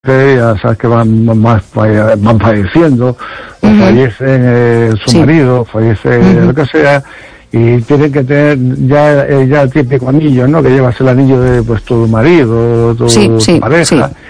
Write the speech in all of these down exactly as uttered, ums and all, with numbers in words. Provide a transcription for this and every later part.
que ya sabes que van, van, van falleciendo, o uh-huh. fallecen eh, su sí. marido, fallece uh-huh. lo que sea, y tienen que tener ya, eh, ya el típico anillo, ¿no? Que llevas el anillo de pues tu marido, tu, sí, tu sí, pareja. Sí.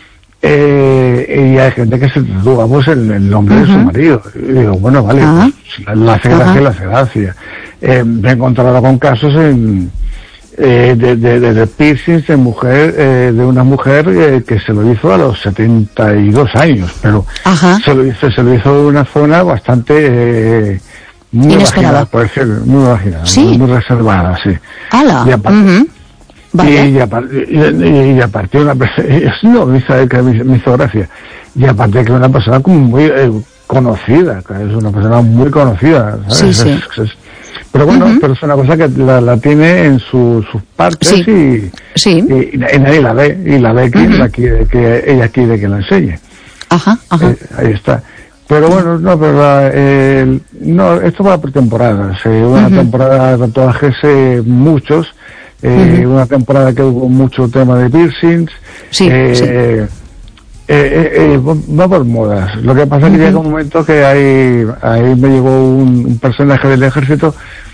Eh, y hay gente que se tatúa pues el, el nombre uh-huh. de su marido. Y digo, bueno, vale, uh-huh. pues, la hace gracia, uh-huh. la hace gracia. Eh, me he encontrado con casos en Eh, de, de, de, de piercings de mujer, eh, de una mujer eh, que se lo hizo a los setenta y dos años, pero se lo hizo, se lo hizo de una zona bastante eh, muy inesperada, por decirlo, muy imaginada, ¿sí? muy, muy reservada, sí. ¡Hala! Y aparte, uh-huh. vale. y, y, aparte, y, y, y aparte una persona, no, me hizo, me, me hizo gracia, y aparte que una persona como muy eh, conocida, que es una persona muy conocida, ¿sabes? Sí, sí. Es, es, Pero bueno, uh-huh. pero es una cosa que la, la tiene en su, sus partes sí. y, sí. y, y nadie la ve, y la ve que, uh-huh. la quiere, que ella quiere que la enseñe. Ajá, ajá. Eh, ahí está. Pero bueno, no, pero la, eh, no, esto va por temporadas. Eh, una uh-huh. temporada de tatuajes, eh, muchos, eh, uh-huh. una temporada que hubo mucho tema de piercings. Sí, eh, sí. Eh, eh, eh, va por modas. Lo que pasa es que uh-huh. llega un momento que ahí, ahí me llegó un, un personaje del ejército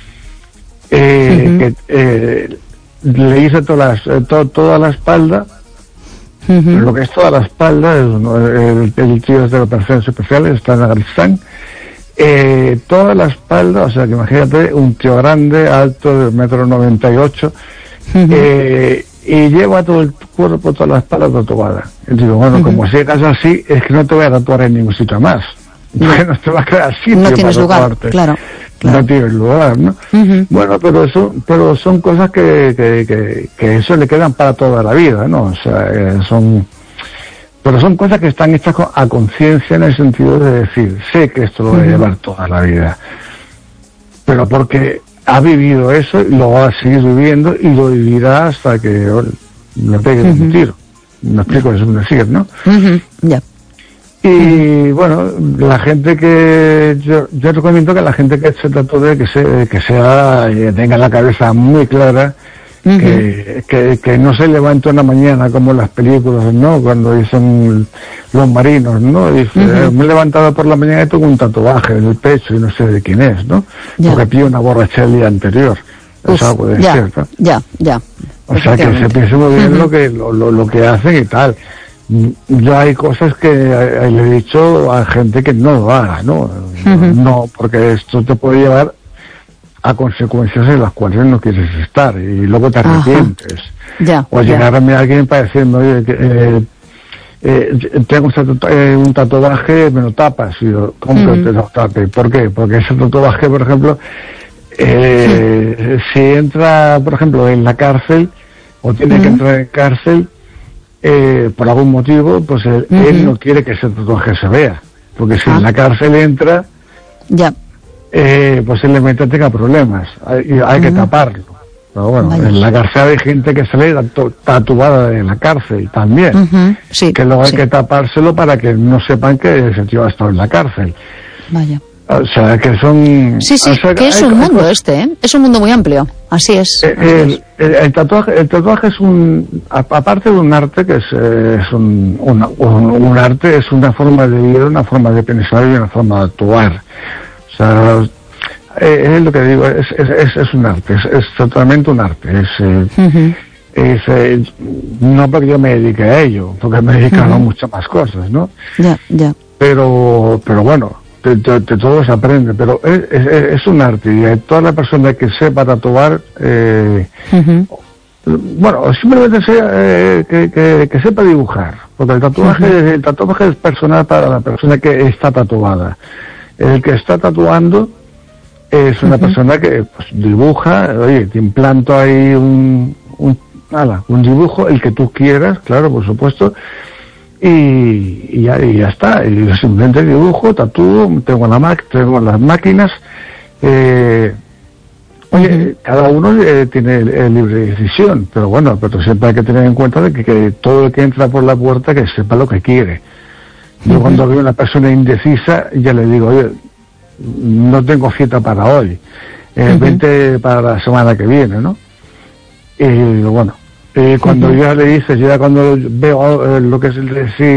eh, uh-huh. que eh, le hice toda, las, to, toda la espalda, uh-huh. lo que es toda la espalda, es, ¿no? el, el tío es de operaciones especiales, está en Afganistán, eh, toda la espalda, o sea que imagínate un tío grande, alto, de un metro noventa y ocho, uh-huh. eh, y lleva todo el cuerpo, toda la espalda tatuada. Y digo, bueno, uh-huh. como sigas así, es que no te voy a tatuar en ningún sitio más. No, no te va a quedar sitio no tienes para lugar, tatuarte. claro, claro. No tienes lugar, ¿no? Uh-huh. Bueno, pero eso, pero son cosas que, que, que, que eso le quedan para toda la vida, ¿no? O sea, eh, son, pero son cosas que están hechas a conciencia en el sentido de decir, sé que esto lo voy a llevar uh-huh. toda la vida. Pero porque ha vivido eso, lo va a seguir viviendo y lo vivirá hasta que oh, le pegue uh-huh. un tiro. Me explico, es un decir, ¿no? Uh-huh. Ya. Y uh-huh. bueno, la gente que yo, yo recomiendo que la gente que se tatúe que se que sea que tenga la cabeza muy clara, uh-huh. que, que que no se levante una mañana como en las películas, ¿no? Cuando dicen los marinos, ¿no? Dice, uh-huh. me he levantado por la mañana y tengo un tatuaje en el pecho y no sé de quién es, ¿no? Ya. Porque pillé una borrachera el día anterior. Uf, eso puede ya, ser, ¿no? Ya, ya. O sea que se piense muy bien uh-huh. lo que lo, lo, lo que hacen y tal. Ya hay cosas que eh, le he dicho a gente que no lo haga, ¿no? Uh-huh. No, porque esto te puede llevar a consecuencias en las cuales no quieres estar y luego te arrepientes. Ya, o ya. llegarme a alguien para decirme, oye, que, eh, eh, tengo un, tatu- eh, un tatuaje, me lo tapas. Y yo, ¿cómo uh-huh. que te lo tape? ¿Por qué? Porque ese tatuaje, por ejemplo, eh, uh-huh. si entra, por ejemplo, en la cárcel, o tiene uh-huh. que entrar en cárcel, Eh, por algún motivo, pues él, uh-huh. él no quiere que ese tatuaje se vea, porque si ah. en la cárcel entra, ya, eh, posiblemente tenga problemas, hay, hay uh-huh. que taparlo. Pero bueno, Vaya. en la cárcel hay gente que sale tatu- tatuada en la cárcel también, uh-huh. sí, que luego hay sí. que tapárselo para que no sepan que ese tío ha estado en la cárcel. Vaya. O sea, que son... Sí, sí, o sea, que es un mundo cosas... este, ¿eh? Es un mundo muy amplio, así es. Eh, así el, es. El, el, tatuaje, el tatuaje es un... Aparte de un arte, que es, es un, una, un, un arte, es una forma de vida, una forma de pensar y una forma de actuar. O sea, eh, es lo que digo, es, es, es, es un arte, es, es totalmente un arte. Es, eh, uh-huh. es eh, no porque yo me dedique a ello, porque me he dedicado uh-huh. a muchas más cosas, ¿no? Ya, ya. Pero, pero bueno... De, de, de todo se aprende, pero es, es, es un arte y toda la persona que sepa tatuar, eh, uh-huh. bueno, simplemente sea, eh, que, que, que sepa dibujar, porque el tatuaje, uh-huh. el tatuaje es personal para la persona que está tatuada. El que está tatuando es una uh-huh. persona que pues, dibuja, oye, te implanto ahí un, un, nada, un dibujo, el que tú quieras, claro, por supuesto. Y, y, ya, y ya está, y yo simplemente dibujo, tatúo, tengo la ma- tengo las máquinas, eh, oye, uh-huh. cada uno eh, tiene el, el libre decisión, pero bueno, pero siempre hay que tener en cuenta de que, que todo el que entra por la puerta que sepa lo que quiere. Yo uh-huh. cuando veo una persona indecisa, ya le digo, oye, no tengo cita para hoy, eh, uh-huh. vente para la semana que viene, ¿no? Y digo, bueno, Eh, cuando uh-huh. ya le dices, ya cuando veo eh, lo que es el sí